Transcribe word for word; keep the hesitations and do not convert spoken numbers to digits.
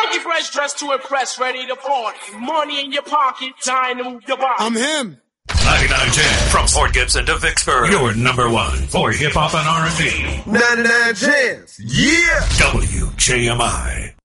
Funky fresh dressed to impress, ready to party. Money in your pocket, time to move your body. I'm him. ninety-nine ten from Port Gibson to Vicksburg. Your number one for hip hop and R and B. ninety-nine Jams. Yeah. W J M I.